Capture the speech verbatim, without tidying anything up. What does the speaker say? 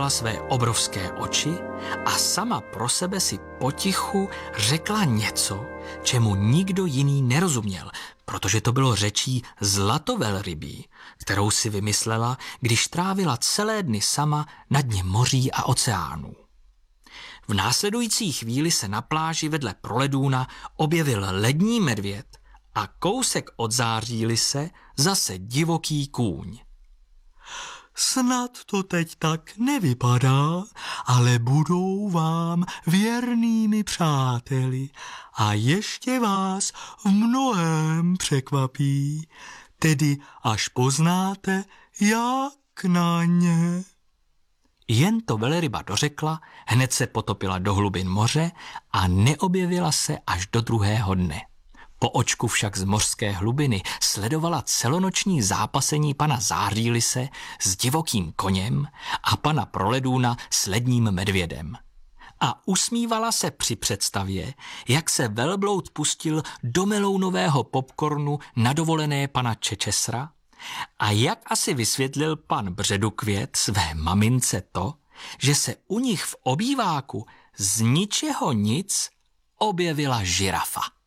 otevřela své obrovské oči a sama pro sebe si potichu řekla něco, čemu nikdo jiný nerozuměl, protože to bylo řečí zlatovelrybí, kterou si vymyslela, když trávila celé dny sama na dně moří a oceánů. V následující chvíli se na pláži vedle Proledůna objevil lední medvěd a kousek od Zářilise zase divoký kůň. Snad to teď tak nevypadá, ale budou vám věrnými přáteli a ještě vás v mnohém překvapí, tedy až poznáte, jak na ně. Jen to velryba dořekla, hned se potopila do hlubin moře a neobjevila se až do druhého dne. Po očku však z mořské hlubiny sledovala celonoční zápasení pana Zářilise s divokým koněm a pana Proledůna s ledním medvědem. A usmívala se při představě, jak se velbloud pustil do melounového popcornu na dovolené pana Čečesra a jak asi vysvětlil pan Bředukvět své mamince to, že se u nich v obýváku z ničeho nic objevila žirafa.